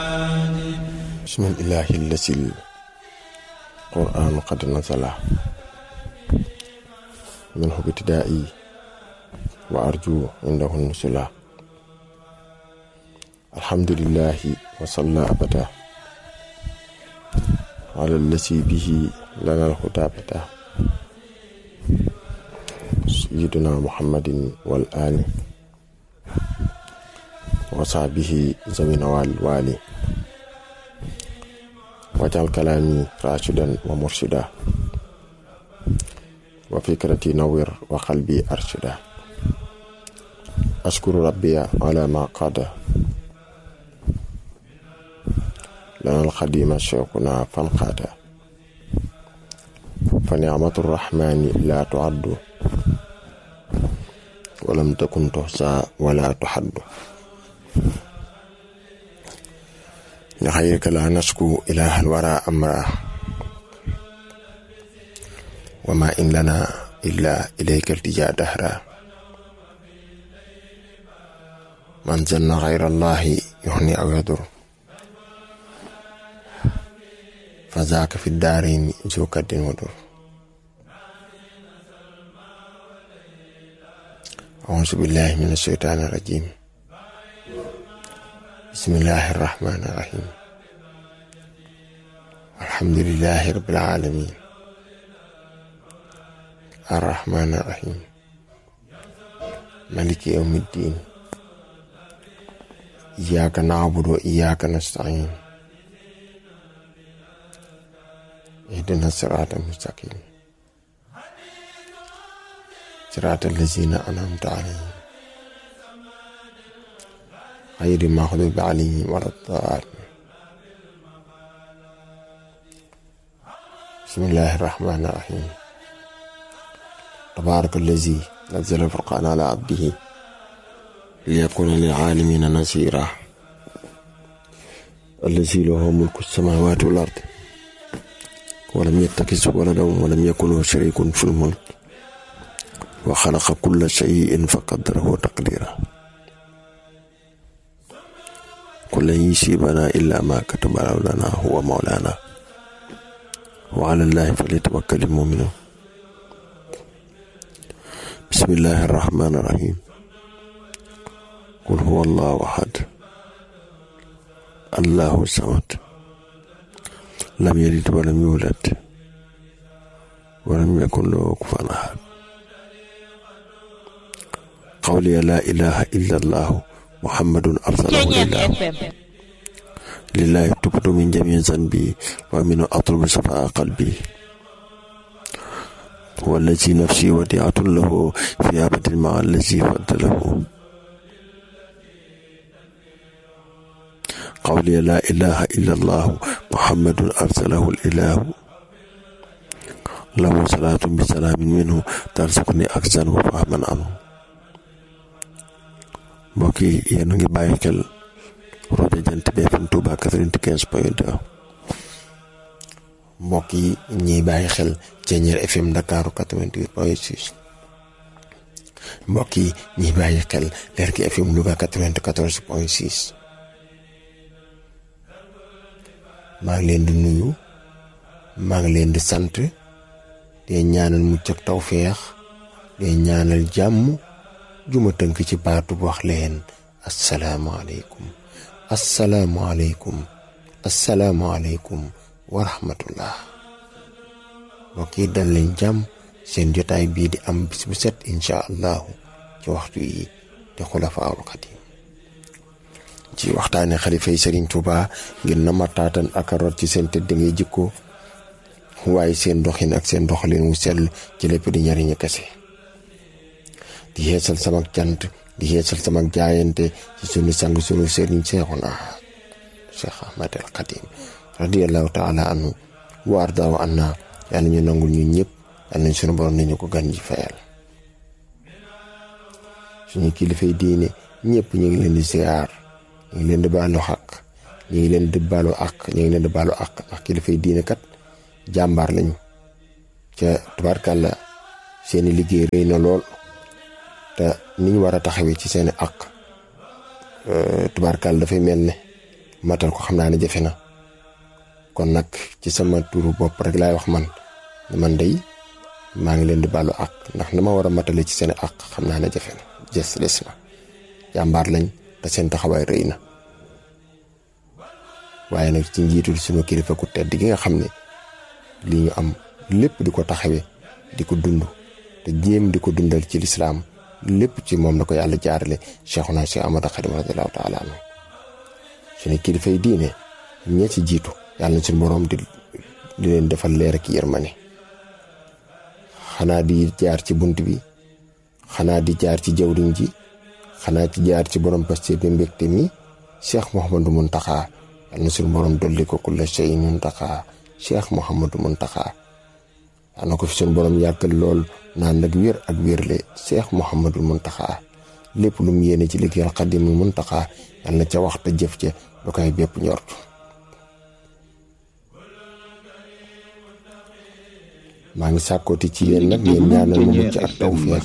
bismillahi allasil qur'anu qad nazala minhu ibtida'i wa arju indahu nusula alhamdulillahi wa salla abada ala allasi bihi lana alhutabata sayyidina muhammadin wal ali wa sahbihi zawina wali wajal kalami rashidan wa murshida wa fikrati nawwir wa qalbi arshida ashkuru rabbiya ala ma qada lana alqadima shaykhuna fanqada fa ni'matur rahmani la tu'addu wa lam takun tuhsa wa la tuhaddu لخيرك لا نشكو إله الورى أمرا وما إن لنا إلا إليك التجاء دهرا من ظن غير الله يهني أو يضر فذاك في الدارين ذو كد ودر أعوذ بالله من الشيطان الرجيم بسم الله الرحمن الرحيم الحمد لله رب العالمين الرحمن الرحيم مالك يوم الدين إياك نعبد وإياك نستعين اهدنا الصراط المستقيم صراط الذين أنعمت عليهم غير المغضوب عليهم ولا الضالين بسم الله الرحمن الرحيم تبارك الذي نزل الفرقان على عبده ليكون للعالمين نذيرا الذي له ملك السماوات والأرض ولم يتخذ ولدا ولم يكن له شريك في الملك وخلق كل شيء فقدره تقديرا كل يصيبنا إلا ما كتب لنا هو مولانا وعلى الله فليتوكل المؤمنون بسم الله الرحمن الرحيم قل هو الله أحد الله الصمد لم يلد ولم يولد ولم يكن له كفوا أحد قولي لا إله إلا الله محمد أرسله لله تبت من جميع ذنبي ومن أطلب صفاء قلبي والذي نفسي وديعة له في أبد مع الذي فضله قولي لا إله إلا الله محمد أرسله الإله له صلاة بسلام منه ترزقني أكثر وفهما عنه mbokk yi yéen a ngi bàyyi xel rajo Jant bi FM Touba 95.2 mbokk yi ñiy bàyyi xel Thiéniere FM Dakar 88.6 mbokk yi ñiy bàyyi xel Lergui FM Louga 94.6 maa ngi leen di nuyu maa ngi leen di sant di ñaanal mucc ak tawféex di ñaanal jàmm juma tënk ci baatu wax leen asalaamaaleykum asalaamaaleykum asalaamaaleykum wa rahmatullah mbokk yi dal leen jàmm seen jotaay bii di am bis bu set incha allahu ci waxtu yi di xulafaa'ul xadiim ci waxtaane xalifay Sëriñ Tuuba ngir na mataatan ak rot ci seen tëdd ngay jikko waaye seen doxin ak seen doxalin wu sell ci lépp di njariñu kese di yeesal sama cant di yeesal sama jaayante ci sunu sang sunu sëriñ Seexuna Cheikh Ahmad al Xadim radiyallahu taala anhu wa ardaahu anna yàlla ñu nangul ñun ñëpp yàlla nañ sunu borom nañu ko gan ji fayal suñu kilifay diine ñëpp ñu ngi leen di ziar ñu ngi leen di baalu xaq ñu ngi leen di baalu àq ñu ngi leen di baalu àq ndax kilifay diine kat jàmbaar lañu ca tubaarkàlla seeni liggéey rëy na lool te ni ñu war a taxawee ci seeni àq tubaarkàlla dafay mel ne matal ko xam naa ne jafe na kon nag ci sama turu bopp rek laay wax man day maa ngi leen di baalu àq ndax na ma war a matale ci seen àq xam naa ne jafe na des na jàmbaar lañ te seen taxawaay rëy na waaye nag ci njiitul sunu kilifa ku tedd gi nga xam ne li ñu am lépp di ko taxawee di ko dund te jéem di ko dundal ci lislaam lépp ci moom la ko yàlla jaarale Cheikhuna Cheikh Ahmadou Khadim radiyallahu taala anhu sunu kilifa yi diine ñee ci jiitu yàlla na suñu borom di leen defal leer ak yërmande xanaa di jaar ci bunt bi xanaa di jaar ci jawriñ ji xanaa ci jaar ci borom Pastef bi mbégte mi Cheikh Mouhamadou Mountakha yàlla na suñu borom dolli ko kulla shay'in Mountakha Cheikh Mouhamadou Mountakha yàlla na ko fi suñu borom yàggal lool naan nag wér ak wérle Cheikh Mouhamadou Mountakha lépp lu mu yéene ci liggéeyal Xadimul Mountakha yàlla na ca waxta jëf ca ba koy bépp ñort maa ngi sàkkooti ci yéen nag ngeen ñaanal ma mucc ak tawfeex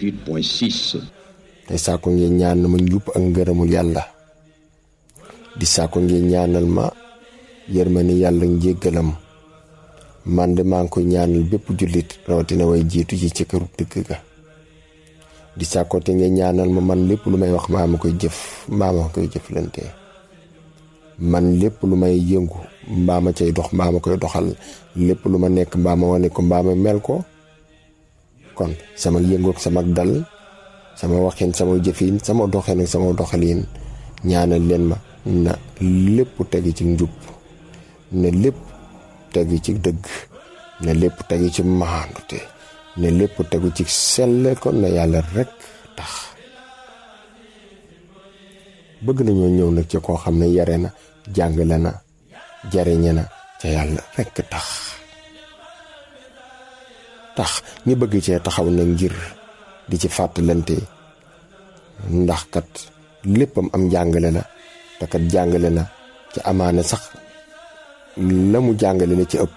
te sàkko ngeen ñaanal ma njub ak ngërëmul yàlla di sàkko ngeen ñaanal ma yërmani yàlla njéggalam man de maa ngi koy ñaanal bépp jullit rawatina way jiitu ji ci këru dëgg ga di sàkkooti ngeen ñaanal ma man lépp lu may wax maa ma koy jëflante man lépp lu may yëngu mbaa ma cay dox mbaa ma koy doxal lépp lu ma nekk mbaa ma wane ko mbaa ma mel ko kon sama yëngoog sama dal sama waxin sama jëfin sama doxin ak sama doxalin ñaanal leen ma na lépp tegi ci njub ne lépp tegi ci dëgg ne lépp tegi ci maandute ne lépp tegu ci selle ko na yàlla rek tax bëgg nañoo ñëw nag ci koo xam ne yare na jàngale na jariñe na ca yàlla rekk tax ñu bëgg cee taxaw na ngir di ci fàttalante ndax kat léppam am jàngale la te kat jàngale na ci amaana sax la mu jàngale la ci ëpp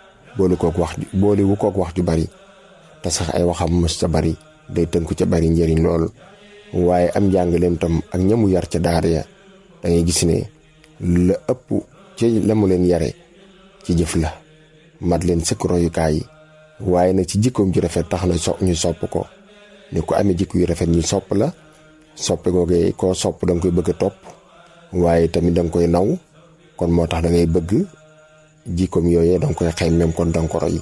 boole wu kook wax ju bari te sax ay waxam mës ca bari day tënku ca bari njëriñ lool waaye am jàngaleem tam ak ñamu yar ca daara ya da ngay gis ne la ëpp ci la mu leen yare ci jëf la mat leen sëkk royukaay yi waaye nag ci jikkoom ju rafet tax na ñu sopp ko ne ku amee jikko yu rafet ñu sopp la soppe googee koo sopp da nga koy bëgg a topp waaye tamit da nga koy naw kon moo tax da ngay bëgg jikkoom yooyee da nga koy xeeñ même kon da nga ko roy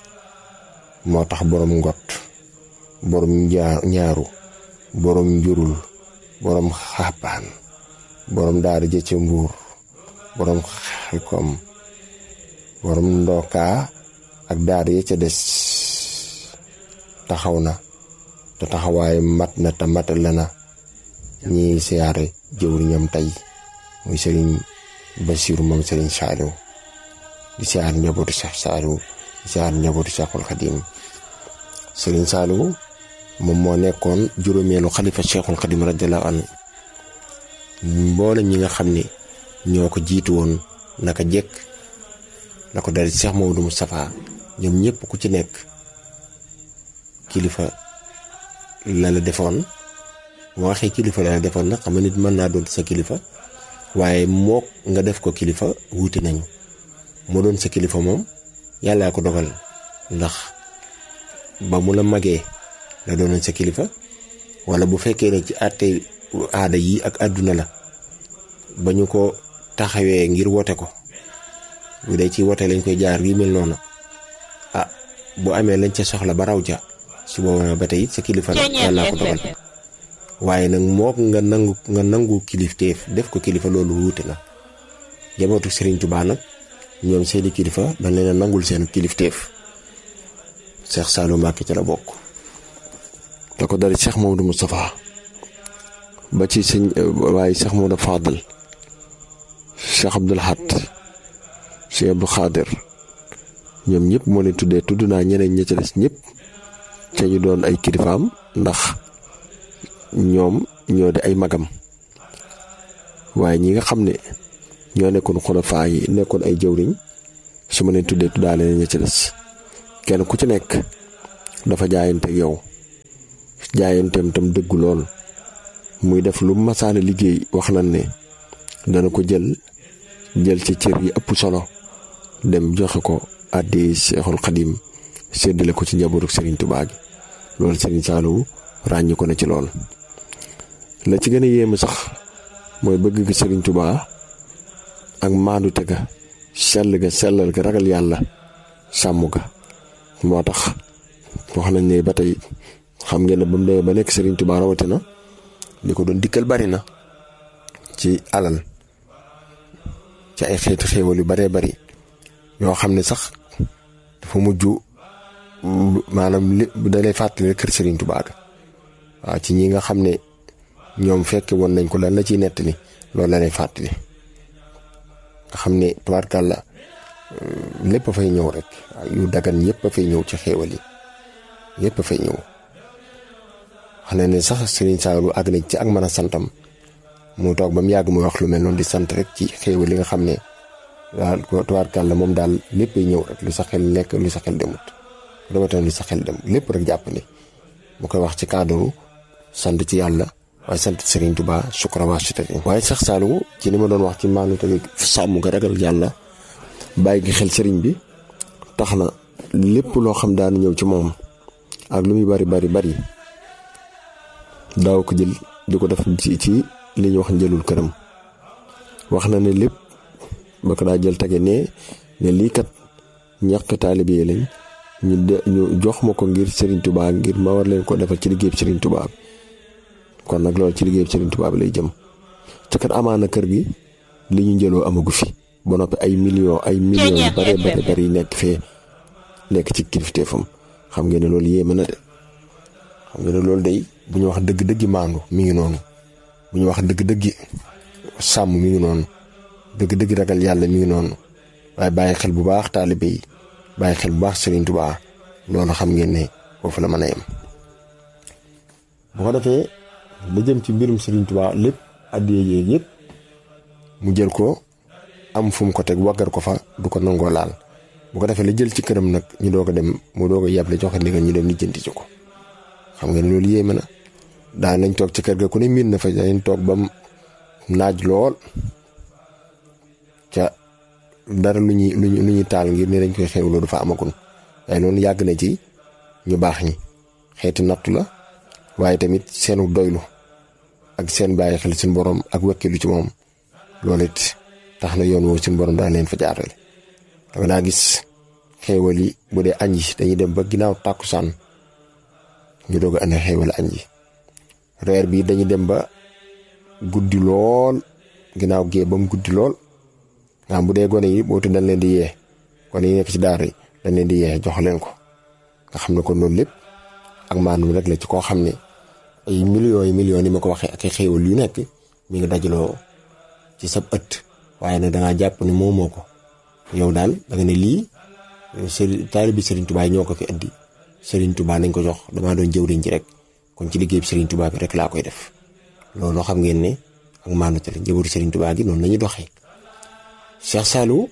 moo tax borom ngot borom ñaaru borom njurul borom xaapaan borom daara jëcc mbuur borom xelkom borom ndookaa ak daara ya ca des taxaw na te taxawaay mat na te matal la na ñi siyaare jëwriñam tey muy sëriñ Basiru moom sëriñ Saaliw di siyaar njabootu Cheikh Saaliw di siyaar njabootu Cheikhul Xadim sëriñ Saaliw moom moo nekkoon juróomeelu xalifa Cheikhul Xadim radiyallahu anhu mboolem ñi nga xam ne ñoo ko jiitu woon naka jekk la ko dal Cheikh Maodo Moustapha ñoom ñëpp ku ci nekk kilifa la la defoon moo waxee kilifa la la defoon nag xam nga nit mën naa doon sa kilifa waaye mook nga def ko kilifa wuute nañu moo doon sa kilifa moom yàllaa ko dogal ndax ba mu la magee la doonoon sa kilifa wala bu fekkee ne ci àtte aada yi ak àdduna la ba ñu ko taxawee ngir wote ko bu dee ci wote lañ koy jaar yu mel noonu bu amee lañ ca soxla ba raw ca su boobaa ba tey sa kilifa la yàllaa ko dogal waaye nag mook nga nangu kilifteef def ko kilifa loolu wuute na jabootu Serigne Touba nag ñoom seeni kilifa dañ leen a nangul seen kilifteef Cheikh Saliou Mbacké ca la bokk te ko dali Cheikh Maodo Moustapha ba ci sëñ waaye Cheikh Maodo Fadal Cheikh Abdoul Ahad Cheikh Abdou Khadir ñoom ñëpp moo leen tuddee tudd naa ñeneen ña ca des ñëpp ca ñu doon ay kilifaam ndax ñoom ñoo di ay magam waaye ñi nga xam ne ñoo nekkoon xulafaa yi nekkoon ay jëwriñ su ma leen tuddee tuddaale ña ca des kenn ku ci nekk dafa jaayante yow jaayanteem tam dëggu lool muy def lu masaana liggéey wax nañ ne dana ko jël jël ci cër yi ëpp solo dem joxe ko addi Seexul Xadim séddale ko ci njabootu Serigne Touba gi loolu Serigne Saliou ràññi ko na ci lool. la ci gën a yéeme sax mooy bëgg gi Serigne Touba ak maandu tega sellal ga ragal yàlla sàmm ga moo tax wax nañ ne ba tey xam ngeen ne ba mu demee ba nekk Serigne Touba rawatina li ko doon dikkal bari na ci alal ci ay xeeti xéewal yu baree bari yoo xam ne sax dafa mujj maanaam li da lay fàttali kër Serigne Touba ga waaw ci ñi nga xam ne ñoom fekke woon nañ ko lan la ciy nettali loolu la lay fàttali nga xam ne tubaarkàlla lépp a fay ñëw rek yu dagan yëpp a fay ñëw ci xéewal yi yëpp a fay ñëw xam ne sax Serigne Saliou àgg na ci ak mën a santam mu toog ba mu yàgg muy wax lu mel noonu di sant rek ci xéewal yi nga xam ne waaw tubaarkàlla moom daal lépp ay ñëw rek lu sa xel lekk lu sa xel demut rawatina lu sa xel dem lépp rek jàpp ne mu koy wax ci cadre sant ci yàlla waaye sant Serigne Touba sukura waa sutati waaye sax Saliou ci ni ma doon wax ci maanu tamit sàmm nga ragal yàlla bàyyi gi xel Serigne bi tax na lépp loo xam daan ñëw ci moom ak lu muy bari daaw ko jël di ko def ci li ñuy wax njëlul këram wax na ne lépp ba ko daa jël tege ne lii kat ñàkk taalibe yi lañ ñu jox ma ko ngir Serigne Touba ngir ma war leen ko defal ci liggéeyub Serigne Touba kon nag loolu ci liggéeyub Serigne Touba bi lay jëm te kat amaana kër gi li ñu njëloo amagu fi ba noppi ay millions yu bari nekk fee nekk ci kilifteefam xam ngeen ne loolu yéeme na de xam ngeen ne loolu day bu ñu wax dëgg-dëggi maandu mi ngi noonu bu ñu wax dëgg-dëggi sàmm mi ngi noonu dëgg-dëgg ragal yàlla mi ngi noonu waaye bàyyi xel bu baax taalibe yi bàyyi xel bu baax Serigne Touba loolu xam ngeen ne foofu la mën a yem. bu ko defee la jëm ci mbirum Serigne Touba lépp addiya yeeg yëpp mu jël ko am fu mu ko teg waggar ko fa du ko nangoo laal bu ko defee la jël ci këram nag ñu doog a dem mu doog a yàble joxe ndigal ñu dem lijjanti ci ko xam ngeen loolu yéeme na daan nañ toog ci kër ga ku ne miin na fa dañ toog ba naaj lool ca dara lu ñuy taal ngir ne dañ koy xewloo du fa amagul waaye loolu yàgg na ci ñu baax ñi xeeti nattu la waaye tamit seenu doylu ak seen bàyyi xel suñu borom ak wekkilu ci moom loolu it tax na yoon woowu suñu borom daan leen fa jaarale danga daa gis xeewal yi bu dee añ yi dañuy dem ba ginnaaw tàkkusaan ñu doog a andi xeewal añ yi reer bi dañuy dem ba guddi lool ginnaaw gee ba mu guddi lool nga xam bu dee gone yi bootu dañ leen di yee gone yi nekk ci daara yi dañ leen di yee jox leen ko nga xam ne kon loolu lépp ak maanaam rek la ci koo xam ne ay millions yi ma ko waxee ak ay xéewal yu nekk mi ngi dajaloo ci sab ëtt waaye nag dangaa jàpp ne moomoo ko yow daal da nga ne lii taalibe Serigne Touba ñoo ko fi indi Serigne Touba nañ ko jox damaa doon jëwriñ ci rek kon ci liggéey bi Serigne Touba bi rek laa koy def loolu xam ngeen ne ak maanaam te la njabootu Serigne Touba gi noonu la ñuy doxee. Cheikh Saliou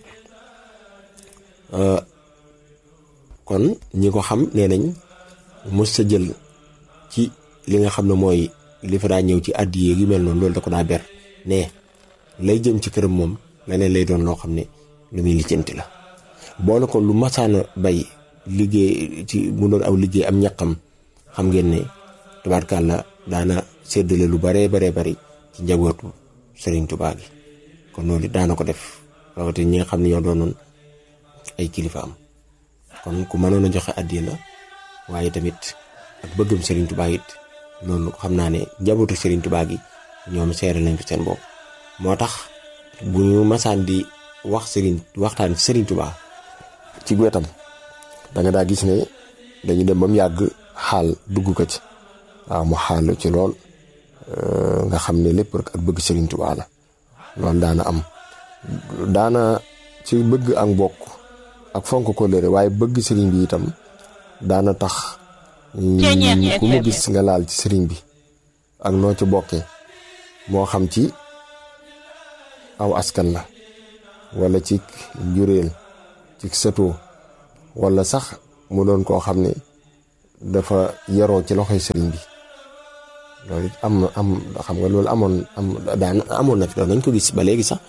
kon ñi ko xam nee nañ mos sa jël ci li nga xam ne mooy li fa daa ñëw ci addiya yu mel noonu loolu da ko daa ber ne lay jëm ci këram moom leneen lay doon loo xam ne lu muy lijjanti la boole ko lu masaana bay liggéey ci mu doon aw liggéey am ñaqam xam ngeen ne tubaarkàlla daana séddale lu bari ci njabootu Serigne Touba gi kon loolu daana ko def rawatina ñi nga xam ne ñoo doonoon ay kilifa am kon ku mënoon a joxe addiya la waaye tamit ak bëggam Serigne Touba it loolu xam naa ne njabootu Serigne Touba gi ñoom seere nañ ko seen bopp moo tax bu ñu masaan di waxtaan Serigne Touba ci wetam da nga daa gis ne dañu dem ba mu yàgg xaal dugg ko ci waaw mu xaal ci lool nga xam ne lépp rek ak bëgg Serigne Touba la loolu daana ci bëgg ak mbokk ak fonk ko leere waaye bëgg Serigne bi itam daana tax ku mu gis nga laal ci Serigne bi ak noo ci bokkee moo xam ci aw askan la wala ci njuréel ci sëtoo wala sax mu doon koo xam ne dafa yaroo ci loxoy Serigne bi loolu it am xam nga loolu amoon na fi doon nañ ko gis ba léegi sax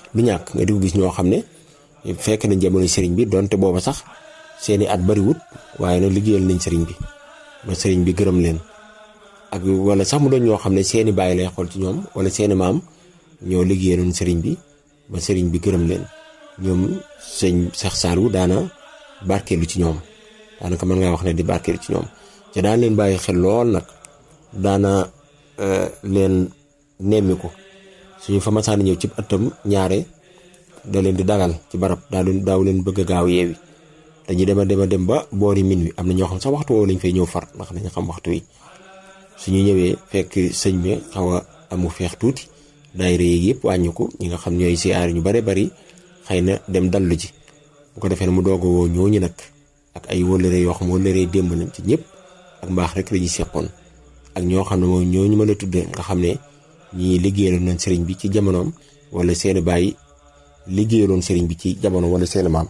du ñàkk nga di ko gis ñoo xam ne fekk nañ jamono sëriñ bi donte booba sax seeni at bariwut waaye nag liggéeyal nañ sëriñ bi ba sëriñ bi gërëm leen ak wala sax mu doon ñoo xam ne seeni baay lay xool ci ñoom wala seeni maam ñoo liggéeyaloon sëriñ bi ba sëriñ bi gërëm leen ñoom sëñ Cheikh Saliou daana barkeelu ci ñoom daanaka mën ngaa wax ne di barkeelu ci ñoom te daan leen bàyyi xel lool nag daana leen nemmiku suñu fa masaan ñëw ci ëttam ñaare da leen di dalal ci barab daaw leen bëgg a gaaw yeewi dañuy dem ba boori min wi am na ñoo xam sax waxtu woo lañ fay ñëw far ndax dañu xam waxtu wi suñu ñëwee fekk sëñ bi xaw a amu feex tuuti daayira yi yëpp wàññi ko ñi nga xam ñooy siyaare ñu bare bari xëy na dem dallu ji bu ko defee ne mu doog a woo ñooñu nag ak ay wëllëre yoo xam wëllëre démb nañ ci ñëpp ak mbaax rek la ñuy seqoon ak ñoo xam ne moom ñooñu mën a tudde nga xam ne ñii liggéeyaloon nañ sëriñ bi ci jamonoom wala seeni baay liggéeyaloon sëriñ bi ci jamono wala seeni maam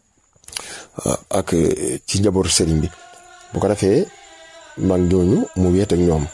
ak ci njabootu sëriñ bi bu ko defee mag ñooñu mu weet ak ñoom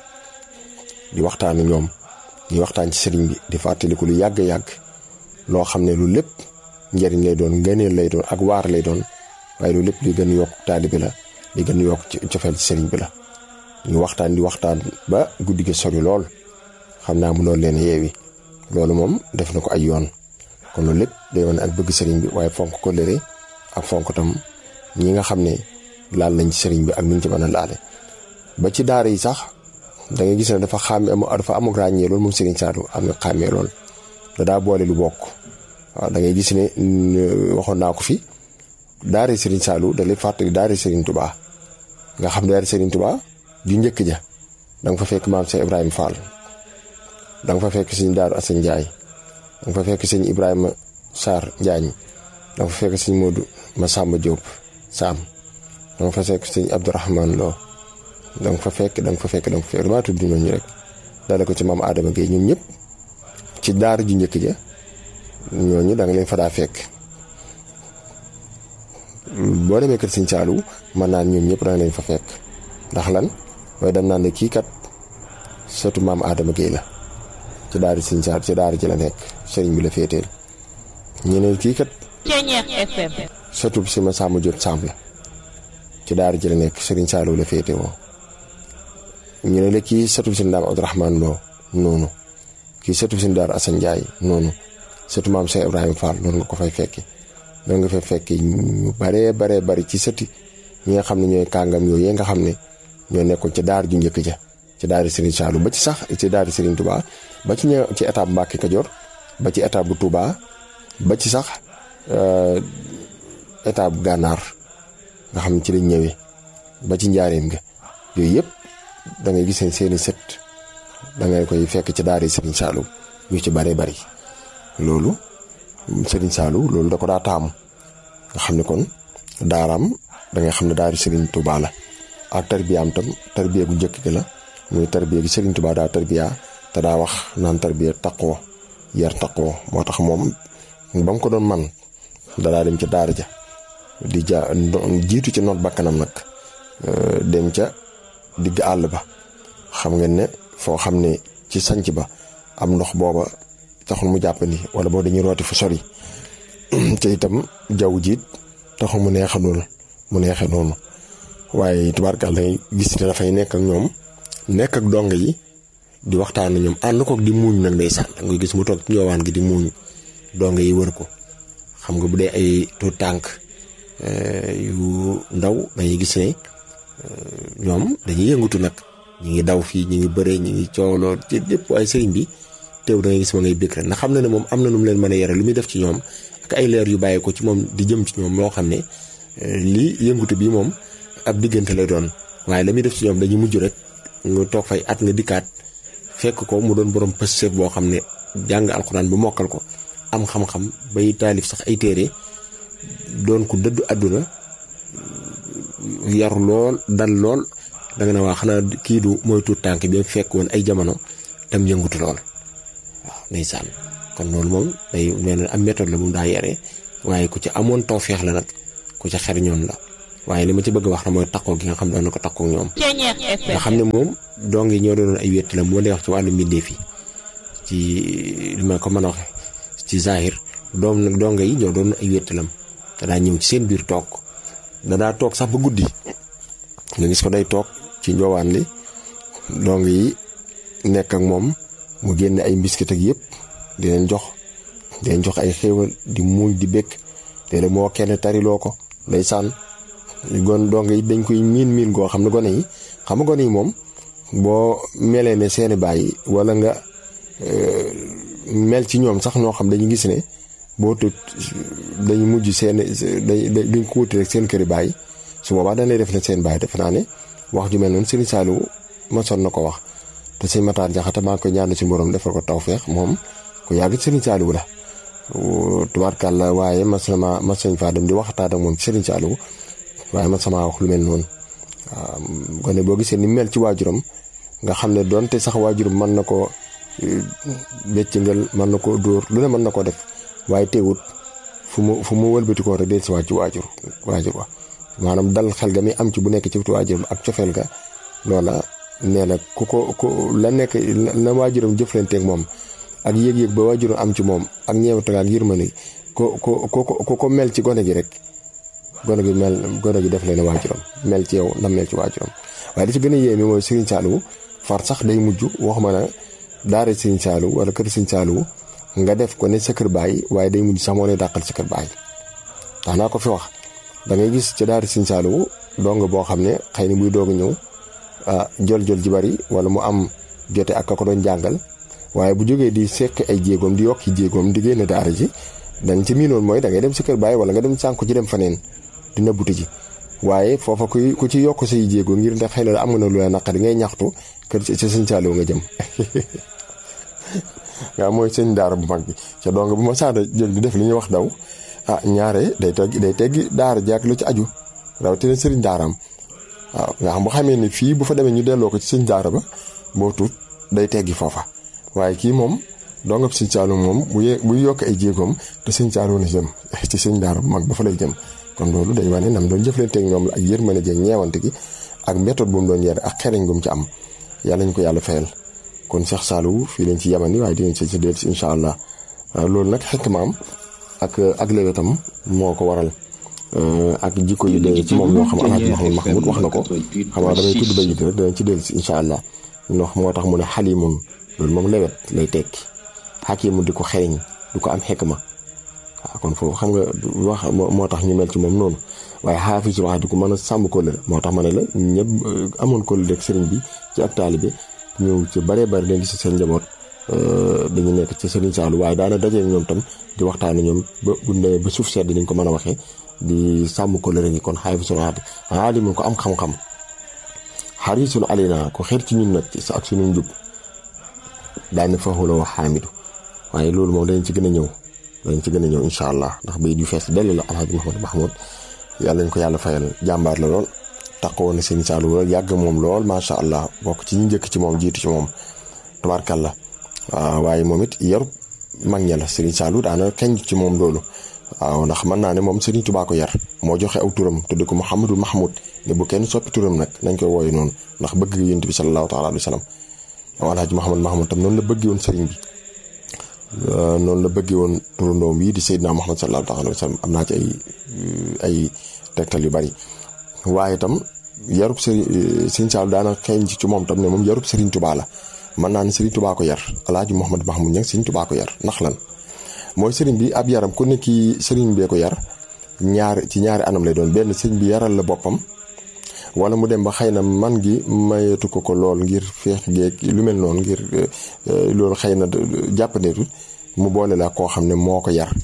di waxtaan ak ñoom di waxtaan ci sëriñ bi di fàttaliku lu yàgg-yàgg loo xam ne lu lépp njëriñ lay doon ngëneel lay doon ak waar lay doon waaye lu lépp li gën a yokk taalibe la li gën a yokk ci cofeel ci sëriñ bi la ñu waxtaan di waxtaan ba guddi gi sori lool xam naa mu loolu leen yeewi loolu moom def na ko ay yoon kon loolu lépp day wane ak bëgg sëriñ bi waaye fonk ko lëre ak fonk tam ñi nga xam ne laal nañ ci sëriñ bi ak nuñ ci mën a laale ba ci daara yi sax da ngay gis ne dafa amuk ràññee loolu moom sëriñ Saliou am na xàmmee lool da daa boole lu bokk waaw da ngay gis ne waxoon naa ko fi daara sëriñ Saliou da lay fàttali daara sëriñ Touba nga xam daara sëriñ Touba ju njëkk ja da nga fa fekk maam Cheikh Ibrahima Fall da nga fa fekk sëñ Daaru Assane Ndiaye da nga fa fekk sëñ Ibrahima Sarr Njaañ da nga fa fekk sëñ Modou Massamba Diop Sam da nga fa fekk sëñ Abdourahmane Lo da nga fa fekk damaa tudd ñooñu rek dale ko ci maam Adama Gueye ñoom ñëpp ci daara ju njëkk ja ñooñu da nga leen fa daa fekk boo demee kër sëñ Saliou mën naan ñoom ñëpp da nga leen fa fekk ndax lan waaye dem naan ne kii kat sëtu maam Adama Gueye la ci daara sëñ Saliou ci daara ji la nekk sëriñ bi la féeteel ñeneen kii kat sëtu si ma Samba Diop Samb la ci daara ji la nekk sëriñ Saliou la féete woo ñu ne la kii sëtu si ndaam Abdourahmane Lo noonu kii sëtu si Daaru Assane Ndiaye noonu sëtu maam Cheikh Ibrahima Fall noonu nga ko fay fekki noonu nga fay fekki ñu baree bari ci sëti ñi nga xam ne ñooy kàngam yooyu nga xam ne ñoo nekkoon ci daara ju njëkk ja ci daara Serigne Saliou ba ci sax ci daara Serigne Touba ba ci ñëw ci étape Mbacke Kajoor ba ci étape bu Touba ba ci sax étape bu Gànnaar nga xam ne ci lañ ñëwee ba ci njaareem ga yooyu yëpp da ngay gis seeni sët da ngay koy fekk ci daara Serigne Saliou ñu ci baree bari loolu Serigne Saliou loolu da ko daa taamu nga xam ne kon daaraam da ngay xam ne daara Serigne Touba la ak tarbiyaam tam tarbiya gu njëkk gi la muy tarbiya gi Serigne Touba daa tarbiya te daa wax naan tarbiya taqoo yar taqoo moo tax moom ba mu ko doon man dadaa dem ca daara ja di jiitu ci noot bakkanam nag dem ca digg àll ba xam ngeen ne foo xam ne ci sanc ba am ndox booba taxul mu jàppandi wala boo dañuy rooti fu sori te itam jaww jiit taxul mu neexe noonu waaye tubaarkàlla dangay gis ne dafay nekk ak ñoom nekk ak donga yi di waxtaan ak ñoom ànd ko di muuñ nag ndeysaan da ngay gis mu toog ci njoowaan gi di muuñ donga yi wër ko xam nga bu dee ay tuut tànk yu ndaw dañuy gis ne ñoom dañuy yëngatu nag ñi ngi daw fii ñi ngi bëree ñi ngi coowloo ci lépp waaye sëriñ bi teew da ngay gis ma ngay bëgg rek ndax xam na ne moom am na nu mu leen mën a yare lu muy def ci ñoom ak ay leer yu bàyyi ko ci moom di jëm ci ñoom moo xam ne lii yëngatu bi moom ab diggante lay doon waaye la muy def ci ñoom dañuy mujj rek nga toog fay at nga dikkaat fekk ko mu doon borom pësseef boo xam ne jàng alxuraan bu mokkal ko am xam-xam bay taalif sax ay téere doon ko dëddu àdduna yaru lool dal lool da nga ne waa xanaa kii du mooy tuut tànk bi fekk woon ay jamono tam yëngutu lool waaw ndeysaan kon loolu moom day mel ne am méthode la bu mu daa yare waaye ku ci amoon tawfeex la nag ku ci xer ñoon la waaye li ma ci bëgg a wax na mooy takkoo gi nga xam doon na ko takkoo ñoom nga xam ne moom dong yi ñoo doon ay wétt la moo lay wax ci wàllu mbindeef yi ci li ma ko mën a waxe ci zahir donga yi ñoo doon ay wéttalam danaa ñëw ci seen biir toog danaa toog sax ba guddi nga gis ko day toog ci njoowaan li donga yi nekk ak moom mu génne ay mbiskit ak yëpp di leen jox ay xéewal di muuñ di békk te moo kenn tariloo ko day sànn donga yi dañ koy miin goo xam ne gone yi xam nga gone yi moom boo melee ne seeni baay wala nga mel ci ñoom sax ñoo xam dañu gis ne boo tut dañu mujj duñ ko wuti rek seen këri baay su boobaa dañ lay def ne seen baay defe naa ne wax ju mel noonu Serigne Saliou masoon na ko wax te sëñ Matar Jaxate maa ngi koy ñaan ci borom defal ko tawfeex moom ku yàgg Serigne Saliou la tubaarkàlla waaye mas nañ faa dem di waxtaan ak moom ci Serigne Saliou waaye man sama wax lu mel noonu waaw gone boo gisee ni mel ci waajuram nga xam ne doonte sax waajuram mën na ko béccingal mën na ko dóor lu ne mën na ko def waaye teewut fu mu wëlbati ko rek del si waat ci waajur wa maanaam dal xel ga mi am ci bu nekk ci waajuram ak cofeel ga loola nee na la nekk la waajuram jëflanteeg moom ak yëg-yëg ba waajuram am ci moom ak ñeewante ak yërmande ko mel ci gone gi rek gone gi def leen waajuram mel ci yow na mel ci waajuram waaye li ci gën a yéeme mooy Serigne Saliou far sax day mujj wax ma na daara Serigne Saliou wala kër Serigne Saliou nga def ko ne sa kër baay waaye day mujj sax moo lay dàqal sa kër baay tax naa ko fi wax da ngay gis ci daara Serigne Saliou dong boo xam ne xëy na buy doog a ñëw jol ji bari wala mu am jote ak ka ko doon jàngal waaye bu jógee di sekk ay jéegoom di yokki jéegoom di génn daara ji dañ ci miinoon mooy da ngay dem sa kër baay wala nga dem sànku ci dem faneen di nëbbuti ji waaye foofa ku ci yokk say jéego ngir ndax xëy na am nga na lu la naqari ngay ñaxtu kër ci Serigne Saliou nga jëm waaw mooy sëñ daara bu mag bi ca donc bu ma saada jóg di def li ñuy wax daw ñaare day teggi daara jàkk lu ci aju rawatina sëriñ daaraam waaw nga xam bu xamee ni fii bu fa demee ñu delloo ko ci sëñ daara ba boo tuut day teggi foofa waaye kii moom dongab sëñ Saliou moom buy yokk ay jéegoom te sëñ Saliou na jëm ci sëñ daara bu mag ba fa lay jëm kon loolu day wane nam doon jëflanteeg ñoom la ak yërmande jeeg ñeewante gi ak méthode bu mu doon yare ak xereñ gu mu ci am yàlla ñu ko yàlla fayal kon Cheikh Saliou fii leen ci yamani waaye dinañ ci dellu si incha allah loolu nag xikmaam ak lewetam moo ko waral ak jikko yu dee ci moom ñoo xam Alaaji Mouhamed Mahmoud wax na ko xam naa damay tudd bayit rek danañ ci dellu si incha allah moo tax mu ne xalimun loolu moom lewet lay tekki xakimu di ko xereñ du ko am xikma waaw kon foofu xam nga wax moo tax ñu mel ci moom noonu waaye xaafisul wax di ko mën a sàmm kóllëre moo tax ma ne la ñëpp amoon kóllëre rek sëriñ bi ci ak taalibe ñëw ci bare bari dañ gis seen njaboot dañu nekk ci Serigne Saliou waaye daana dajee ñoom tam di waxtaane ñoom ba suuf sedd nañ ko mën a waxee di sàmm kóllëre gi kon xaafisul wax di aalimun ko am xam-xam xarisun alina ko xeer ci ñun nag ak suñu njub daane faxula wax xaamidu waaye loolu moom dañ ci gën a ñëw incha allah ndax bay du fees dell la Alaaji Mouhamed Mahmoud yàlla ñu ko yàlla fayal jàmbaar la lool taxawoon na Serigne Saliou lool yàgg moom lool macha allah bokk ci ñi njëkk ci moom jiitu ci moom tabaarkalla waaw waaye moom it yarub mag ña la Serigne Saliou daana kañ ci moom loolu waaw ndax mën naa ne moom Serigne Touba ko yar moo joxe aw turam tudde ko Mouhamadou Mahmoud ne bu kenn soppi turam nag nañ koy wooye noonu ndax bëgg yonent bi sallallahu taala alayhi wa sallam Alaaji Mouhamed Mahmoud tam noonu la bëgg woon Serigne bi noonu la bëggee woon turandoom yi di Seydina Muhammad sallallahu alayhi wa sallam am naa ci ay tegtal yu bari waaye tam yarub Serigne Saliou daana xeeñ ci moom tam ne moom yarub Serigne Touba la mën naa ne Serigne Touba ko yar Alaaji Mouhamed Mahmoud ñang Serigne Touba ko yar ndax lan mooy Serigne bi ab yaram ku ne kii Serigne bee ko yar ñaari anam lay doon benn Serigne bi yaral la boppam wala mu dem ba xëy na man gi mayeetu ko lool ngir feex geeg lu mel noonu ngir loolu xëy na jàppandeetu mu boole la koo xam ne moo ko yar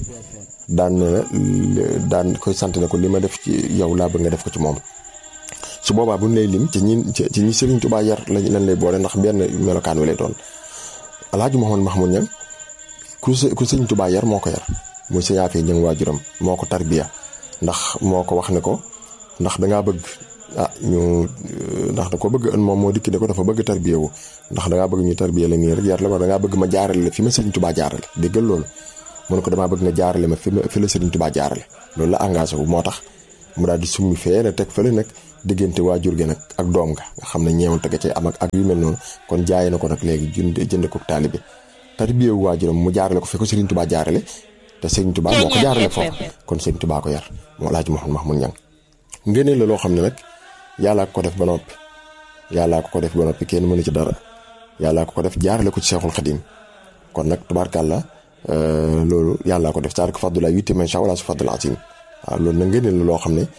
daan koy sant ne ko li ma def ci yow laa bëgg nga def ko ci moom su boobaa bu ñu lay lim ci ñi Serigne Touba yar lañ lay boole ndax benn melokaan wi lay doon Alaaji Mouhamed Mahmoud ñang ku Serigne Touba yar moo ko yar muy sëñ Afee ñang waajuram moo ko tarbiya ndax moo ko wax ne ko ndax dangaa bëgg ndax da ko bëgg moom moo dikki ne ko dafa bëgg tarbiya wu ndax dangaa bëgg ñu tarbiya la nii rek yar la ma dangaa bëgg ma jaarale la fi ma Serigne Touba jaarale déggal loolu mu ne ko damaa bëgg nga jaarale ma fi la Serigne Touba jaarale loolu la engagé wu moo tax mu daal di summi fee na teg fële nag diggante waajur gi nag ak doom nga xam ne ñeewante ga cay am ak yu mel noonu kon jaay na ko nag léegi jënd ko taalibe tarbiya waajuram mu jaarale ko fi ko Serigne Touba jaarale te Serigne Touba moo ko jaarale foofu kon Serigne Touba ko yar moo Alaaji Mouhamadou Mahmoud Niang ngëneel la loo xam ne nag yàllaa ko def ba noppi yàllaa ko def ba noppi kenn mënu ci dara yàllaa ko def jaarale ko ci Cheikhul Khadim kon nag tubaarkàlla loolu yàllaa ko def saa ko faddu la witte man sha Allah su faddu la asim waaw loolu nag ngëneel la loo xam ne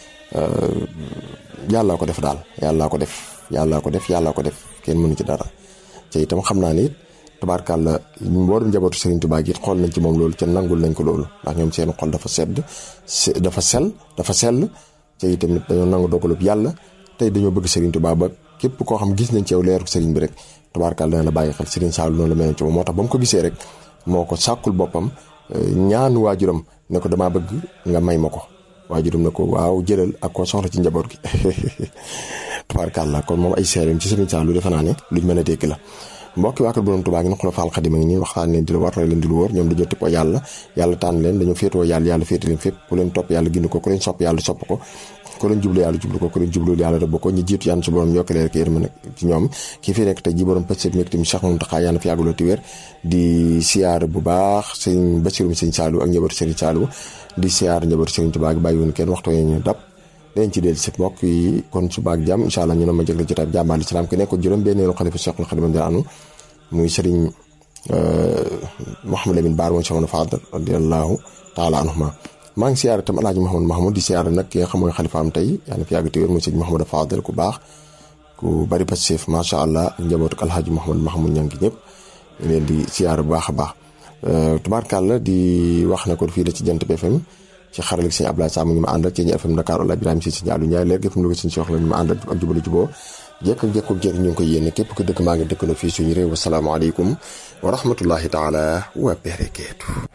yàllaa ko def daal yàllaa ko def kenn mënu ci dara te itam xam naa ni tubaarkàlla mboolem njabootu Serigne Touba gi xool nañ ci moom loolu ca nangul nañ ko loolu ndax ñoom seen xol dafa sell te itam dañoo nangu dogalub yàlla tey dañoo bëgg Serigne Touba ba képp koo xam gis nañ ci yow leeru Serigne bi rek tubaarkàlla dana la bàyyi xel Serigne Saliou noonu la mel ci moom moo tax ba mu ko gisee rek moo ko sàkkul boppam ñaan waajuram ne ko damaa bëgg nga may ma ko waajuram ne ko waaw jëlal ak koo soxla ci njaboot gi tubaarkàlla kon moom ay seereem ci Serigne Saliou defe naa ne luñ mën a dégg la mbokki waa kër Borom Touba gi na xula faal Xadim a ngi nii waxtaan leen di lu war leen di lu wóor ñoom dañoo tippoo yàlla tànn leen dañoo féetoo yàlla féete leen fépp ku leen topp yàlla gindi ko ku leen sopp yàlla sopp ko ku leen jublu yàlla jublu ko ku leen jublu yàlla rëbb ko ñu jiitu yàlla su borom yokkale rek yërmande ci ñoom kii fi nekk tey ji borom pëccëg nekk tamit Cheikh Mountakha yàlla fi yàggaloo ti wér di siyaar bu baax sëñ Bassirou sëñ Saliou ak njabootu Serigne Saliou di siyaar njabootu Serigne Touba gi bàyyiwoon kenn waxtu ñu dab dañ ci del si mbokk yi kon suba ak jàmm incha allah ñu ne ma jëgle jotaay jàmbaar l'islam ki nekk juróom-benneelu xalifa Cheikhul Khadim anu muy Serigne Mouhamadou Lamine Bara moom Cheikh Fadal radiyallahu taala anhuma maa ngi siyaare tam Alaaji Mouhamadou Mahmoud di siyaare nag ki nga xam mooy xalifaam tey yàlla fi yàgg te wér muy Serigne Mouhamadou Fadal ku baax ku bari passif macha allah ak njabootu Alaaji Mouhamadou Mahmoud Niang gi ñëpp leen di siyaare bu baax a baax tubaarkàlla di wax na ko fii la ci Jant bi FM ci xaralik Serigne Abdoulaye Sam ñu ma àndal ci FM Dakar Allah Ibrahima si Serigne Aliou Ndiaye léegi FM Louga Serigne Cheikh la ñu ma àndal ak jubali juboo jekk jëriñ ñu ngi koy yéene képp ko dëkk maa ngi dëkk na fii suñu réew. Asalaamaaleykum wa rahmatullahi taala wa barakaatu.